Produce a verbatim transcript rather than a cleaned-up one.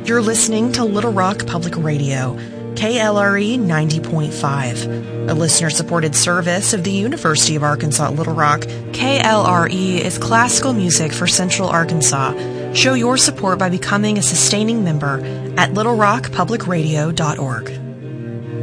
You're listening to Little Rock Public Radio, K L R E ninety point five, a listener-supported service of the University of Arkansas at Little Rock. K L R E is classical music for Central Arkansas. Show your support by becoming a sustaining member at little rock public radio dot org.